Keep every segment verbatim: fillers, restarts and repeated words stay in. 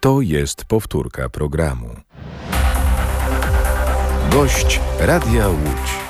To jest powtórka programu. Gość Radia Łódź.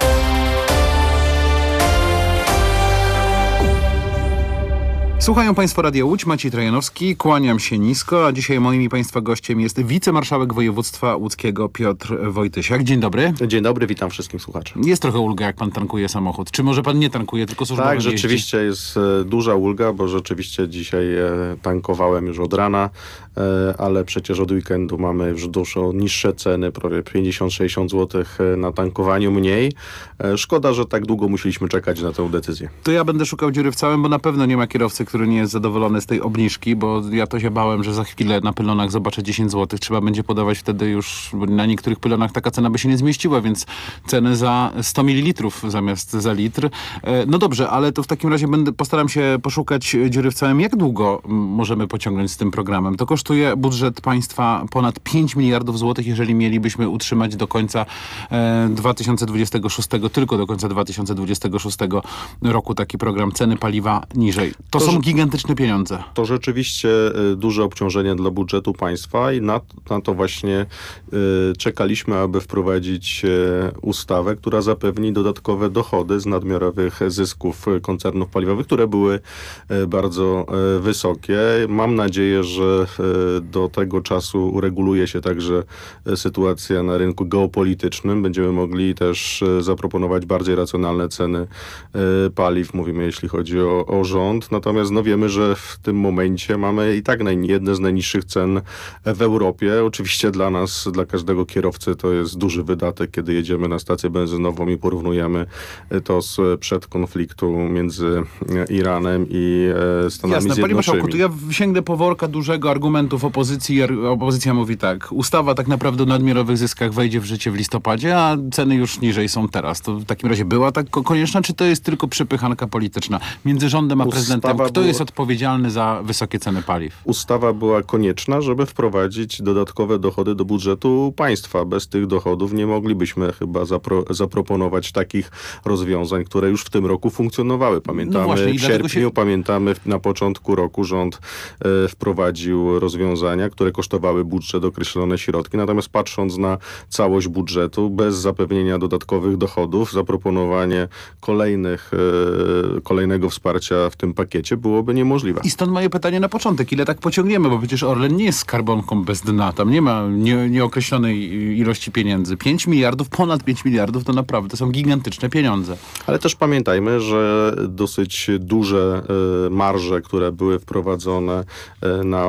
Słuchają Państwo Radia Łódź, Maciej Trajanowski, kłaniam się nisko, a dzisiaj moim i Państwa gościem jest wicemarszałek województwa łódzkiego Piotr Wojtysiak. Dzień dobry. Dzień dobry, witam wszystkim słuchaczy. Jest trochę ulga, jak Pan tankuje samochód. Czy może Pan nie tankuje, tylko służbowo Tak, jeździ? rzeczywiście jest e, duża ulga, bo rzeczywiście dzisiaj e, tankowałem już od rana, e, ale przecież od weekendu mamy już dużo niższe ceny, prawie pięćdziesiąt sześćdziesiąt złotych na tankowaniu mniej. E, szkoda, że tak długo musieliśmy czekać na tę decyzję. To ja będę szukał dziury w całym, bo na pewno nie ma kierowcy, który nie jest zadowolony z tej obniżki, bo ja to się bałem, że za chwilę na pylonach zobaczę dziesięć złotych. Trzeba będzie podawać wtedy już, bo na niektórych pylonach taka cena by się nie zmieściła, więc ceny za sto mililitrów zamiast za litr. No dobrze, ale to w takim razie będę, postaram się poszukać dziury w całym. Jak długo możemy pociągnąć z tym programem? To kosztuje budżet państwa ponad pięć miliardów złotych, jeżeli mielibyśmy utrzymać do końca e, dwa tysiące dwudziestego szóstego, tylko do końca dwa tysiące dwudziestego szóstego roku taki program, ceny paliwa niżej. To, to są gigantyczne pieniądze. To rzeczywiście y, duże obciążenie dla budżetu państwa i na, na to właśnie y, czekaliśmy, aby wprowadzić y, ustawę, która zapewni dodatkowe dochody z nadmiarowych zysków koncernów paliwowych, które były y, bardzo y, wysokie. Mam nadzieję, że y, do tego czasu ureguluje się także y, sytuacja na rynku geopolitycznym. Będziemy mogli też y, zaproponować bardziej racjonalne ceny y, paliw, mówimy jeśli chodzi o, o rząd. Natomiast no wiemy, że w tym momencie mamy i tak naj, jedne z najniższych cen w Europie. Oczywiście dla nas, dla każdego kierowcy to jest duży wydatek, kiedy jedziemy na stację benzynową i porównujemy to sprzed konfliktu między Iranem i Stanami Jasne, Zjednoczonymi. Panie Marszałku, to ja sięgnę po worka dużego argumentów opozycji. Opozycja mówi tak, ustawa tak naprawdę o nadmiarowych zyskach wejdzie w życie w listopadzie, a ceny już niżej są teraz. To w takim razie była tak konieczna, czy to jest tylko przepychanka polityczna między rządem a prezydentem? Ustawa Kto była... jest odpowiedzialny za wysokie ceny paliw? Ustawa była konieczna, żeby wprowadzić dodatkowe dochody do budżetu państwa. Bez tych dochodów nie moglibyśmy chyba zapro, zaproponować takich rozwiązań, które już w tym roku funkcjonowały. Pamiętamy no właśnie, w sierpniu, się... pamiętamy na początku roku rząd e, wprowadził rozwiązania, które kosztowały budżet określone środki. Natomiast patrząc na całość budżetu, bez zapewnienia dodatkowych dochodów, zaproponowanie kolejnych, e, kolejnego wsparcia w tym pakiecie byłoby niemożliwe. I stąd moje pytanie na początek. Ile tak pociągniemy? Bo przecież Orlen nie jest skarbonką bez dna. Tam nie ma nie, nieokreślonej ilości pieniędzy. pięć miliardów, ponad pięć miliardów to naprawdę są gigantyczne pieniądze. Ale też pamiętajmy, że dosyć duże e, marże, które były wprowadzone e, na,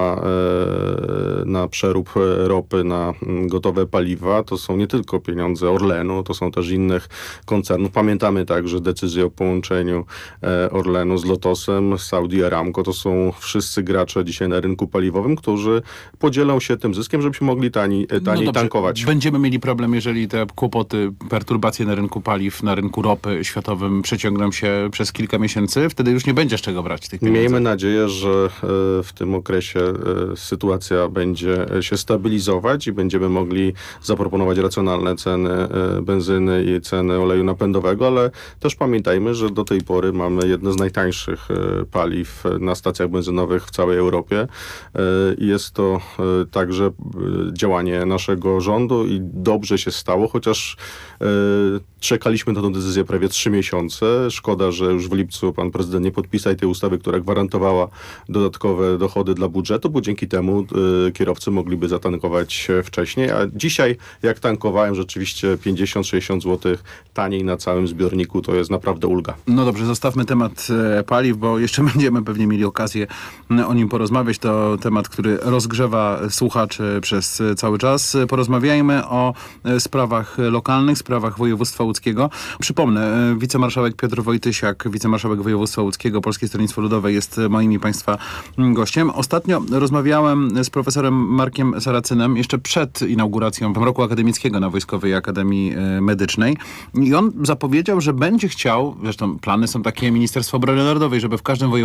e, na przerób ropy, na m, gotowe paliwa, to są nie tylko pieniądze Orlenu, to są też innych koncernów. Pamiętamy także decyzję o połączeniu e, Orlenu z Lotosem, Saudi Aramco. To są wszyscy gracze dzisiaj na rynku paliwowym, którzy podzielą się tym zyskiem, żebyśmy mogli tani, taniej no tankować. Będziemy mieli problem, jeżeli te kłopoty, perturbacje na rynku paliw, na rynku ropy światowym przeciągną się przez kilka miesięcy. Wtedy już nie będzie z czego brać tych pieniędzy. Miejmy nadzieję, że w tym okresie sytuacja będzie się stabilizować i będziemy mogli zaproponować racjonalne ceny benzyny i ceny oleju napędowego, ale też pamiętajmy, że do tej pory mamy jedne z najtańszych paliw na stacjach benzynowych w całej Europie. Jest to także działanie naszego rządu i dobrze się stało, chociaż czekaliśmy na tę decyzję prawie trzy miesiące. Szkoda, że już w lipcu pan prezydent nie podpisał tej ustawy, która gwarantowała dodatkowe dochody dla budżetu, bo dzięki temu y, kierowcy mogliby zatankować wcześniej. A dzisiaj, jak tankowałem, rzeczywiście pięćdziesiąt sześćdziesiąt złotych taniej na całym zbiorniku, to jest naprawdę ulga. No dobrze, zostawmy temat e, paliw, bo jeszcze będziemy pewnie mieli okazję o nim porozmawiać. To temat, który rozgrzewa słuchaczy przez cały czas. Porozmawiajmy o e, sprawach lokalnych, sprawach województwa łódzkiego. Przypomnę, e, wicemarszałek Piotr Wojtysiak, wicemarszałek województwa łódzkiego, Polskie Stronnictwo Ludowe, jest moim i państwa gościem. Ostatnio rozmawiałem z profesorem Markiem Saracynem jeszcze przed inauguracją roku akademickiego na Wojskowej Akademii Medycznej i on zapowiedział, że będzie chciał, zresztą plany są takie Ministerstwa Obrony Narodowej, żeby w każdym województwie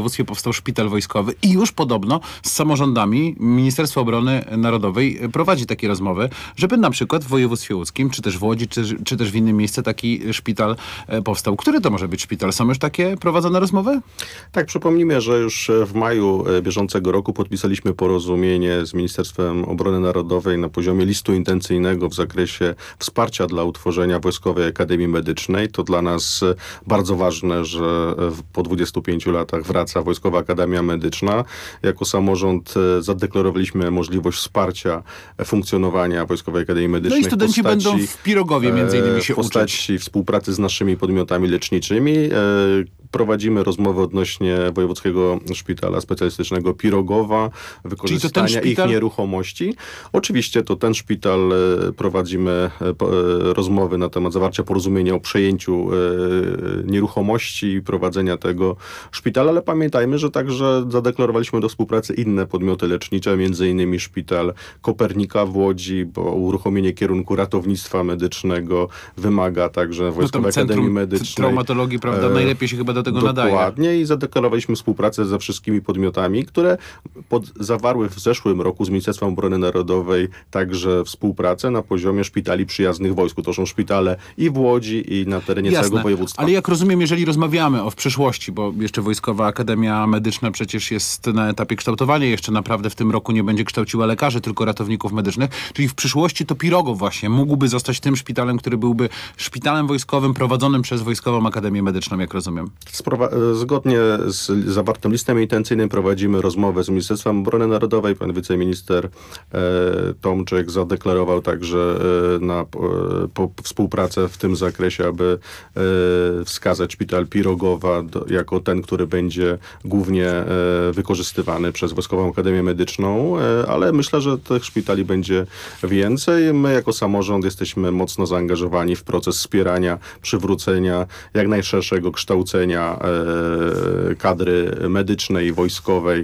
województwie powstał szpital wojskowy i już podobno z samorządami Ministerstwo Obrony Narodowej prowadzi takie rozmowy, żeby na przykład w województwie łódzkim, czy też w Łodzi, czy, czy też w innym miejscu taki szpital powstał. Który to może być szpital? Są już takie prowadzone rozmowy? Tak, przypomnijmy, że już w maju bieżącego roku podpisaliśmy porozumienie z Ministerstwem Obrony Narodowej na poziomie listu intencyjnego w zakresie wsparcia dla utworzenia Wojskowej Akademii Medycznej. To dla nas bardzo ważne, że po dwudziestu pięciu latach wraca Wojskowa Akademia Medyczna. Jako samorząd zadeklarowaliśmy możliwość wsparcia funkcjonowania Wojskowej Akademii Medycznej. No i studenci postaci, będą w Pirogowie między innymi się w postaci uczyć. współpracy z naszymi podmiotami leczniczymi. Prowadzimy rozmowy odnośnie Wojewódzkiego Szpitala Specjalistycznego Pirogowa, wykorzystania szpital... ich nieruchomości. Oczywiście to ten szpital, prowadzimy rozmowy na temat zawarcia porozumienia o przejęciu nieruchomości i prowadzenia tego szpitala, ale pamiętajmy, że także zadeklarowaliśmy do współpracy inne podmioty lecznicze, między innymi Szpital Kopernika w Łodzi, bo uruchomienie kierunku ratownictwa medycznego wymaga także Wojskowej no Akademii Medycznej. Traumatologii, prawda, najlepiej się chyba do tego Dokładnie. nadaje. Dokładnie i zadeklarowaliśmy współpracę ze wszystkimi podmiotami, które pod, zawarły w zeszłym roku z Ministerstwem Obrony Narodowej także współpracę na poziomie szpitali przyjaznych wojsku. To są szpitale i w Łodzi, i na terenie Jasne, całego województwa. Ale jak rozumiem, jeżeli rozmawiamy o w przyszłości, bo jeszcze Wojskowa Akademia Medyczna przecież jest na etapie kształtowania, jeszcze naprawdę w tym roku nie będzie kształciła lekarzy, tylko ratowników medycznych, czyli w przyszłości to Pirogow właśnie mógłby zostać tym szpitalem, który byłby szpitalem wojskowym prowadzonym przez Wojskową Akademię Medyczną, jak rozumiem. Sprowa- zgodnie z zawartym listem intencyjnym prowadzimy rozmowę z Ministerstwem Obrony Narodowej. Pan wiceminister e, Tomczyk zadeklarował także e, na po, po współpracę w tym zakresie, aby e, wskazać szpital Pirogowa do, jako ten, który będzie głównie e, wykorzystywany przez Wojskową Akademię Medyczną, e, ale myślę, że tych szpitali będzie więcej. My jako samorząd jesteśmy mocno zaangażowani w proces wspierania, przywrócenia jak najszerszego kształcenia e, kadry medycznej i wojskowej e,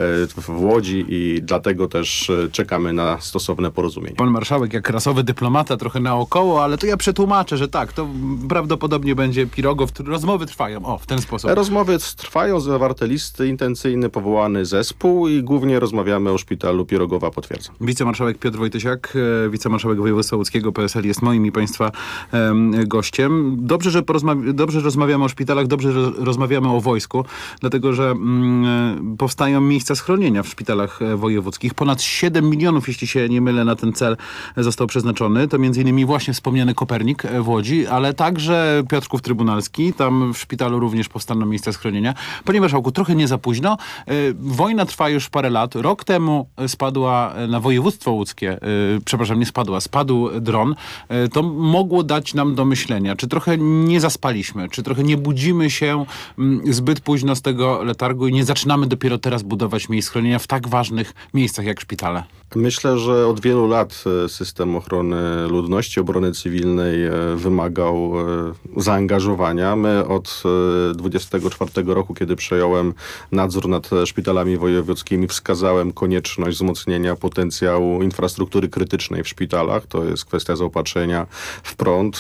w Łodzi i dlatego też czekamy na stosowne porozumienie. Pan marszałek jak rasowy dyplomata trochę naokoło, ale to ja przetłumaczę, że tak, to prawdopodobnie będzie Pirogow. Rozmowy trwają, o, w ten sposób. Rozmowy trwają, zawarte listy intencyjne, powołany zespół i głównie rozmawiamy o szpitalu Pirogowa, potwierdzam. Wicemarszałek Piotr Wojtysiak, wicemarszałek województwa łódzkiego, P S L jest moim i państwa um, gościem. Dobrze, że porozma- dobrze że rozmawiamy o szpitalach, dobrze, że rozmawiamy o wojsku, dlatego, że mm, powstają miejsca schronienia w szpitalach wojewódzkich. Ponad siedem milionów, jeśli się nie mylę, na ten cel został przeznaczony. To między innymi właśnie wspomniany Kopernik w Łodzi, ale także Piotrków Trybunalski. Tam w szpitalu również powstaną miejsca schronienia. Panie marszałku, trochę nie za późno. Wojna trwa już parę lat. Rok temu spadła na województwo łódzkie, przepraszam, nie spadła, spadł dron. To mogło dać nam do myślenia, czy trochę nie zaspaliśmy, czy trochę nie budzimy się zbyt późno z tego letargu i nie zaczynamy dopiero teraz budować miejsc schronienia w tak ważnych miejscach jak szpitale. Myślę, że od wielu lat system ochrony ludności, obrony cywilnej wymagał zaangażowania. My od dwudziestego czwartego roku, kiedy przejąłem nadzór nad szpitalami wojewódzkimi, wskazałem konieczność wzmocnienia potencjału infrastruktury krytycznej w szpitalach. To jest kwestia zaopatrzenia w prąd,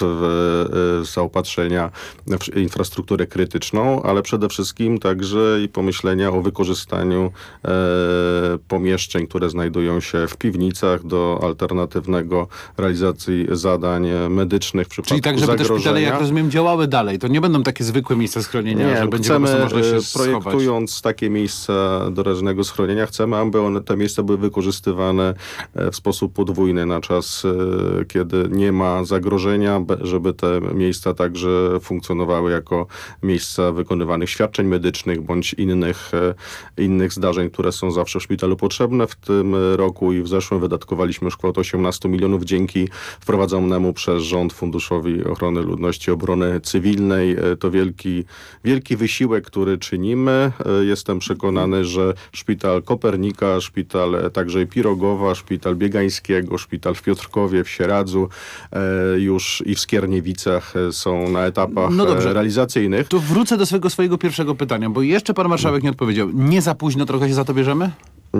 w, zaopatrzenia w infrastrukturę krytyczną, ale przede wszystkim także i pomyślenia o wykorzystaniu e, pomieszczeń, które znajdują się w piwnicach do alternatywnego realizacji zadań medycznych w przypadku Czyli tak, żeby zagrożenia. te szpitale, jak rozumiem, działały dalej. To nie będą takie zwykłe miejsca schronienia, Nie, że będzie chcemy, po prostu można się projektując schować. takie miejsca doraźnego schronienia, chcemy, aby one, te miejsca były wykorzystywane w sposób podwójny na czas, kiedy nie ma zagrożenia, żeby te miejsca także funkcjonowały jako miejsca wykonywanych świadczeń medycznych bądź innych, innych zdarzeń, które są zawsze w szpitalu potrzebne. W tym roku i w zeszłym wydatkowaliśmy już kwotę osiemnaście milionów dzięki wprowadzonemu przez rząd Funduszowi Ochrony Ludności i Obrony Cywilnej. To wielki, wielki wysiłek, który czynimy. Jestem przekonany, że szpital Kopernika, szpital także Pirogowa, szpital Biegańskiego, szpital w Piotrkowie, w Sieradzu już i w Skierniewicach są na etapach no dobrze, realizacyjnych. To wrócę do swojego, swojego pierwszego pytania, bo jeszcze pan marszałek nie odpowiedział. Nie za późno trochę się za to bierzemy?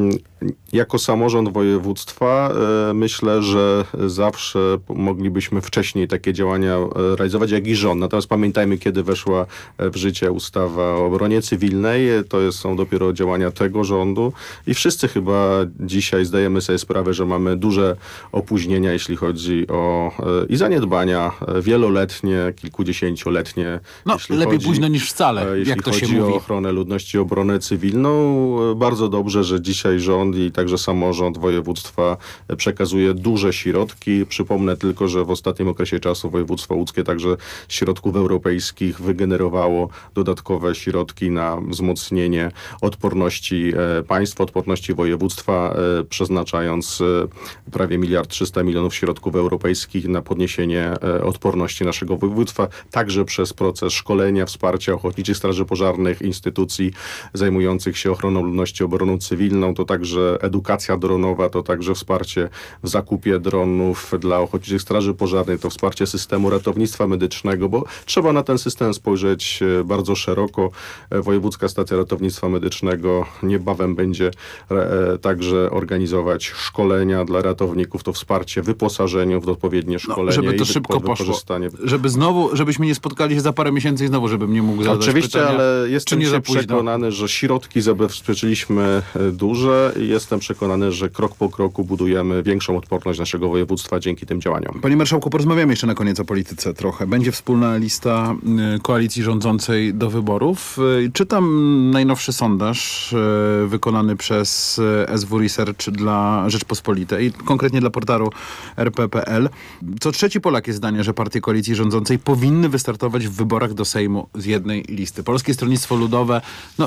Jako samorząd województwa e, myślę, że zawsze moglibyśmy wcześniej takie działania e, realizować, jak i rząd. Natomiast pamiętajmy, kiedy weszła w życie ustawa o obronie cywilnej. To jest, są dopiero działania tego rządu i wszyscy chyba dzisiaj zdajemy sobie sprawę, że mamy duże opóźnienia, jeśli chodzi o e, i zaniedbania wieloletnie, kilkudziesięcioletnie. No, lepiej chodzi, późno niż wcale, jeśli jak to chodzi się mówi. o ochronę ludności, obronę cywilną. Bardzo dobrze, że dzisiaj rząd i także samorząd województwa przekazuje duże środki. Przypomnę tylko, że w ostatnim okresie czasu województwo łódzkie także środków europejskich wygenerowało dodatkowe środki na wzmocnienie odporności państwa, odporności województwa, przeznaczając prawie miliard trzysta milionów środków europejskich na podniesienie odporności naszego województwa, także przez proces szkolenia, wsparcia ochotniczych straży pożarnych, instytucji zajmujących się ochroną ludności, obroną cywilną, to także edukacja dronowa, to także wsparcie w zakupie dronów dla ochotniczych straży pożarnych, to wsparcie systemu ratownictwa medycznego, bo trzeba na ten system spojrzeć bardzo szeroko. Wojewódzka Stacja Ratownictwa Medycznego niebawem będzie e, także organizować szkolenia dla ratowników, to wsparcie wyposażeniu w odpowiednie szkolenie. No, żeby to i szybko poszło. Żeby znowu, żebyśmy nie spotkali się za parę miesięcy i znowu, żebym nie mógł zadać Oczywiście, pytania, ale jestem nie się za późno? przekonany, że środki zabezpieczyliśmy duże i jestem przekonany, że krok po kroku budujemy większą odporność naszego województwa dzięki tym działaniom. Panie marszałku, porozmawiamy jeszcze na koniec o polityce trochę. Będzie wspólna lista y, koalicji rządzącej do wyborów. Y, czytam najnowszy sondaż y, wykonany przez y, S W Research dla Rzeczpospolitej, konkretnie dla portalu R P kropka P L. Co trzeci Polak jest zdania, że partie koalicji rządzącej powinny wystartować w wyborach do Sejmu z jednej listy. Polskie Stronnictwo Ludowe, no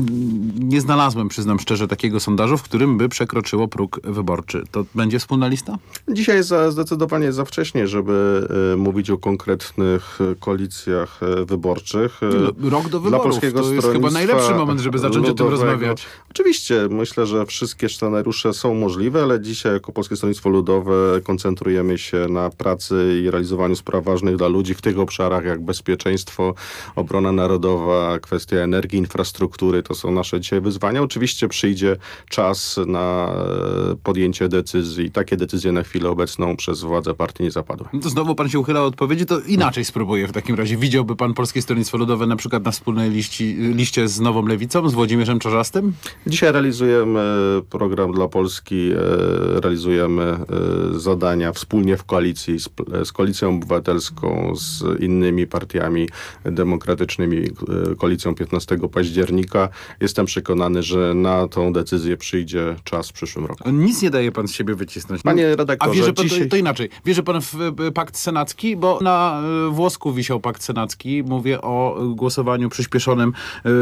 nie znalazłem, przyznam szczerze, takiego sondażu, w którym by przekroczyło próg wyborczy. To będzie wspólna lista? Dzisiaj jest za, zdecydowanie za wcześnie, żeby e, mówić o konkretnych koalicjach e, wyborczych. E, Rok do wyborów. Dla Polskiego to jest chyba najlepszy moment, żeby zacząć ludowego. o tym rozmawiać. Oczywiście, myślę, że wszystkie scenariusze są możliwe, ale dzisiaj jako Polskie Stronnictwo Ludowe koncentrujemy się na pracy i realizowaniu spraw ważnych dla ludzi w tych obszarach jak bezpieczeństwo, obrona narodowa, kwestia energii, infrastruktury. To są nasze dzisiaj wyzwania. Oczywiście przyjdzie czas na podjęcie decyzji. Takie decyzje na chwilę obecną przez władze partii nie zapadły. To znowu pan się uchyla od odpowiedzi, to inaczej spróbuję w takim razie. Widziałby pan Polskie Stronnictwo Ludowe na przykład na wspólnej liści, liście z Nową Lewicą, z Włodzimierzem Czarzastym? Dzisiaj realizujemy program dla Polski, realizujemy zadania wspólnie w koalicji z, z Koalicją Obywatelską, z innymi partiami demokratycznymi, koalicją piętnastego października. Jestem przekonany, że na tą decyzję przyjdzie czas w przyszłym roku. Nic nie daje pan z siebie wycisnąć. Panie redaktorze, A wierzy pan, dzisiaj... to, to inaczej. Wierzy pan w pakt senacki? Bo na włosku wisiał pakt senacki. Mówię o głosowaniu przyspieszonym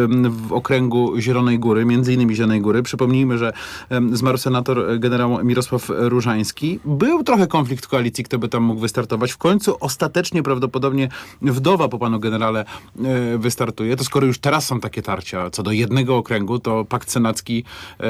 w okręgu Zielonej Góry, między innymi Zielonej Góry. Przypomnijmy, że zmarł senator generał Mirosław Różański. Był trochę konflikt w koalicji, kto by tam mógł wystartować. W końcu ostatecznie prawdopodobnie wdowa po panu generale wystartuje. To skoro już teraz są takie tarcia co do jednego okręgu, to pakt senacki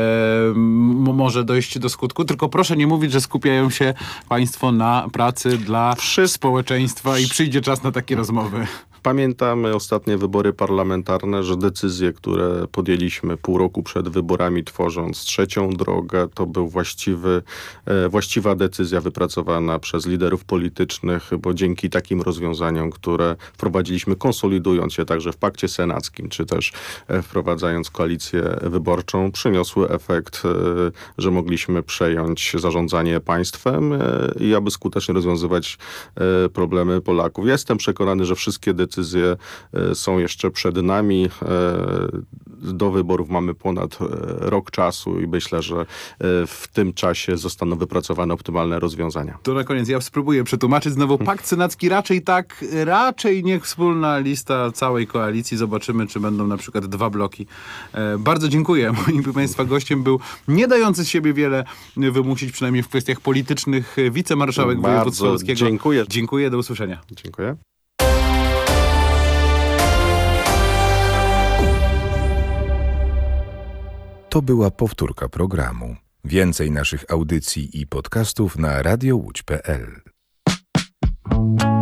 e, może dojść do skutku. Tylko proszę nie mówić, że skupiają się państwo na pracy dla Wszystko. społeczeństwa i przyjdzie czas na takie rozmowy. Pamiętamy ostatnie wybory parlamentarne, że decyzje, które podjęliśmy pół roku przed wyborami, tworząc trzecią drogę, to był właściwy, e, właściwa decyzja wypracowana przez liderów politycznych, bo dzięki takim rozwiązaniom, które wprowadziliśmy, konsolidując się także w pakcie senackim, czy też e, wprowadzając koalicję wyborczą, przyniosły efekt, e, że mogliśmy przejąć zarządzanie państwem e, i aby skutecznie rozwiązywać e, problemy Polaków. Ja jestem przekonany, że wszystkie decyzje Decyzje są jeszcze przed nami. Do wyborów mamy ponad rok czasu i myślę, że w tym czasie zostaną wypracowane optymalne rozwiązania. To na koniec ja spróbuję przetłumaczyć znowu. Pakt senacki raczej tak, raczej niech wspólna lista całej koalicji. Zobaczymy, czy będą na przykład dwa bloki. Bardzo dziękuję. Moim państwa gościem był nie dający z siebie wiele wymusić, przynajmniej w kwestiach politycznych, wicemarszałek województwa łódzkiego. Dziękuję. Dziękuję, do usłyszenia. Dziękuję. To była powtórka programu. Więcej naszych audycji i podcastów na radio łódź kropka p l.